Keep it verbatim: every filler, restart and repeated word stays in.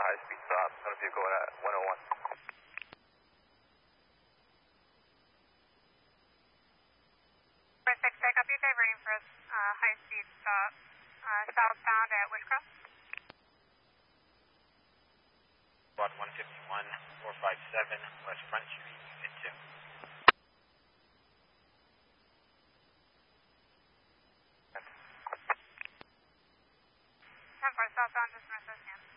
high speed stop. Motor vehicle at one oh one. six, take up your diverting for a uh, high speed stop uh, southbound at Wishcroft. Squad one fifty-one, four five seven, West Front Street, Unit two. ten four, southbound, just north of Sam.